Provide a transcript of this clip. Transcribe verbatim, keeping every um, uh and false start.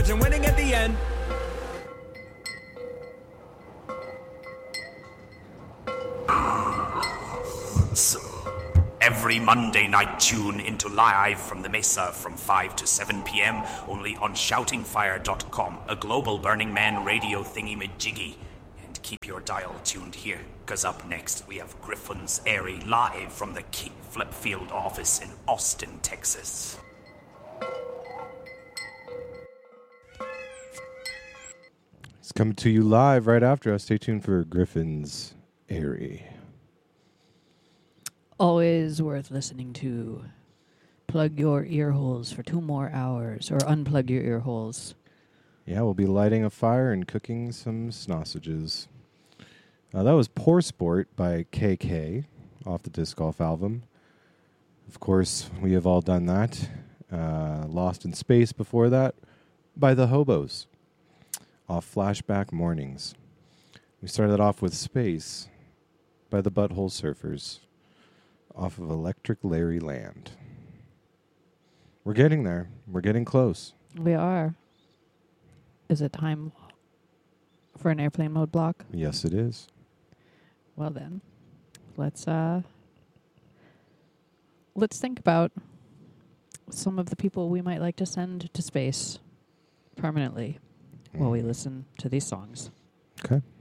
Imagine winning at the end. So, every Monday night, tune into Live from the Mesa from five to seven p.m. only on shouting fire dot com, a global Burning Man radio thingy-majiggy. And keep your dial tuned here, because up next we have Griffin's Airy live from the Key Flipfield office in Austin, Texas. It's coming to you live right after us. Stay tuned for Griffin's Airy. Always worth listening to. Plug your ear holes for two more hours, or unplug your ear holes. Yeah, we'll be lighting a fire and cooking some sausages. Uh, that was Poor Sport by K K off the Disc Golf album. Of course, we have all done that. Uh, Lost in Space before that by The Hobos off Flashback Mornings. We started off with Space by the Butthole Surfers off of Electric Larry Land. We're getting there. We're getting close. We are. Is it time for an airplane mode block? Yes, it is. Well then, let's uh, let's think about some of the people we might like to send to space permanently mm. while we listen to these songs. Okay.